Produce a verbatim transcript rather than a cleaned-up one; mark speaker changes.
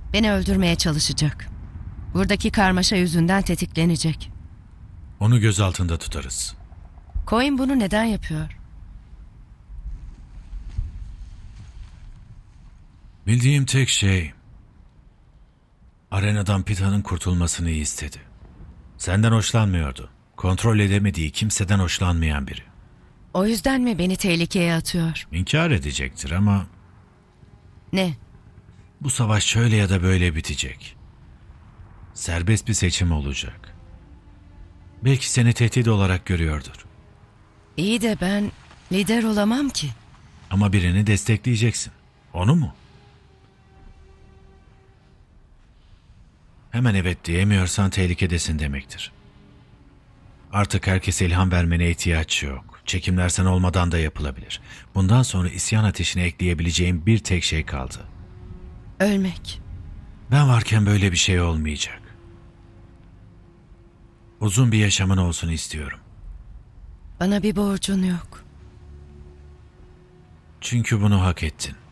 Speaker 1: Beni öldürmeye çalışacak. Buradaki karmaşa yüzünden tetiklenecek.
Speaker 2: Onu göz altında tutarız.
Speaker 1: Coin bunu neden yapıyor?
Speaker 2: Bildiğim tek şey... Arenadan Pita'nın kurtulmasını istedi. Senden hoşlanmıyordu. Kontrol edemediği kimseden hoşlanmayan biri.
Speaker 1: O yüzden mi beni tehlikeye atıyor?
Speaker 2: İnkar edecektir ama
Speaker 1: Ne?
Speaker 2: bu savaş şöyle ya da böyle bitecek. Serbest bir seçim olacak. Belki seni tehdit olarak görüyordur.
Speaker 1: İyi de ben lider olamam ki.
Speaker 2: Ama birini destekleyeceksin. Onu mu? Hemen evet diyemiyorsan tehlikedesin demektir. Artık herkese ilham vermene ihtiyaç yok. Çekimler sen olmadan da yapılabilir. Bundan sonra isyan ateşine ekleyebileceğim bir tek şey kaldı.
Speaker 1: Ölmek.
Speaker 2: Ben varken böyle bir şey olmayacak. Uzun bir yaşamın olsun istiyorum.
Speaker 1: Bana bir borcun yok.
Speaker 2: Çünkü bunu hak ettin.